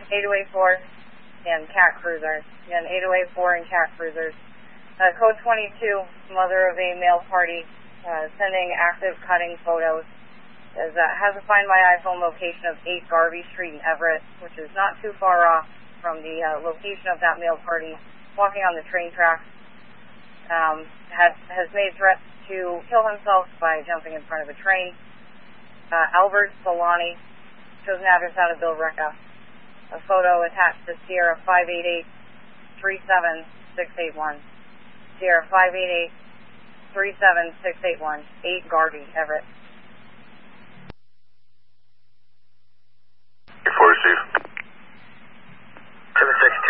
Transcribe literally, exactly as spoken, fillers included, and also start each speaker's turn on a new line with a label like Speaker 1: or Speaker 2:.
Speaker 1: eight oh eight four and Cat Cruiser. Again, eight oh eight four and Cat Cruisers. Uh, code twenty-two, mother of a male party, uh, sending active cutting photos. Says, uh, has a Find My iPhone location of eight Garvey Street in Everett, which is not too far off from the uh, location of that male party, walking on the train tracks. Um, has, has made threats to kill himself by jumping in front of a train. Uh, Albert Solani shows an address out of Billerica. A photo attached to Sierra five eight eight, three seven six eight one. Sierra five eight eight, three seven six eight one, eight Garvey, Everett.